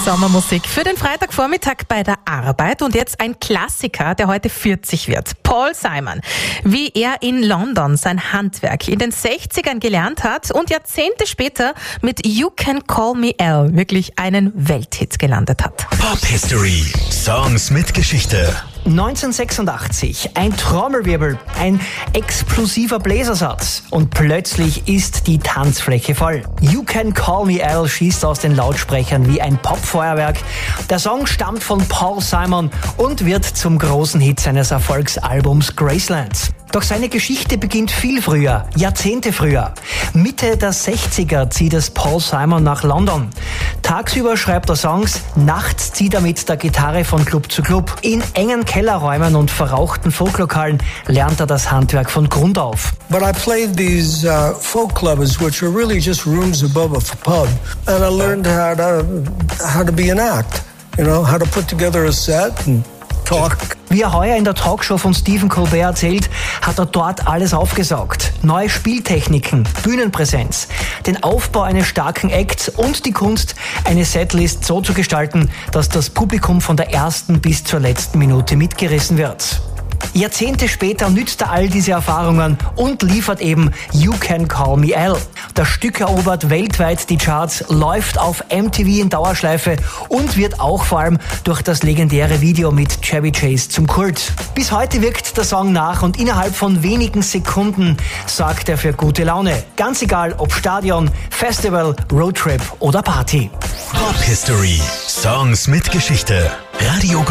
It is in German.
Sommermusik für den Freitagvormittag bei der Arbeit und jetzt ein Klassiker, der heute 40 wird. Paul Simon. Wie er in London sein Handwerk in den 60ern gelernt hat und Jahrzehnte später mit You Can Call Me Al wirklich einen Welthit gelandet hat. Pop History. Songs mit Geschichte. 1986, ein Trommelwirbel, ein explosiver Bläsersatz und plötzlich ist die Tanzfläche voll. You Can Call Me Al schießt aus den Lautsprechern wie ein Popfeuerwerk. Der Song stammt von Paul Simon und wird zum großen Hit seines Erfolgsalbums Graceland. Doch seine Geschichte beginnt viel früher, Jahrzehnte früher. Mitte der 60er zieht es Paul Simon nach London. Tagsüber schreibt er Songs, nachts zieht er mit der Gitarre von Club zu Club. In engen Kellerräumen und verrauchten Folklokalen lernt er das Handwerk von Grund auf. But I played these folk clubs, which are really just rooms above a pub, and I learned how to be an act, how to put together a set and talk. Wie er heuer in der Talkshow von Stephen Colbert erzählt, hat er dort alles aufgesaugt. Neue Spieltechniken, Bühnenpräsenz, den Aufbau eines starken Acts und die Kunst, eine Setlist so zu gestalten, dass das Publikum von der ersten bis zur letzten Minute mitgerissen wird. Jahrzehnte später nützt er all diese Erfahrungen und liefert eben You Can Call Me Al. Das Stück erobert weltweit die Charts, läuft auf MTV in Dauerschleife und wird auch vor allem durch das legendäre Video mit Chevy Chase zum Kult. Bis heute wirkt der Song nach und innerhalb von wenigen Sekunden sorgt er für gute Laune. Ganz egal ob Stadion, Festival, Roadtrip oder Party. Pop History. Songs mit Geschichte. Radio